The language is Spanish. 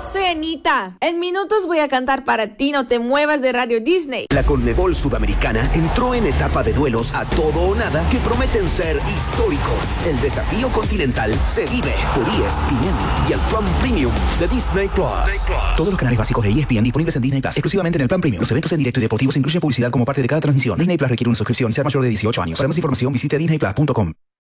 Soy Anita. En minutos voy a cantar para ti, no te muevas de Radio Disney. La Conmebol Sudamericana entró en etapa de duelos a todo o nada que prometen ser históricos. El desafío continental se vive por ESPN y el plan premium de Disney Plus. Todos los canales básicos de ESPN disponibles en Disney Plus, exclusivamente en el plan premium. Los eventos en directo y deportivos incluyen publicidad como parte de cada transmisión. Disney Plus requiere una suscripción, ser mayor de 18 años. Para más información visite disneyplus.com.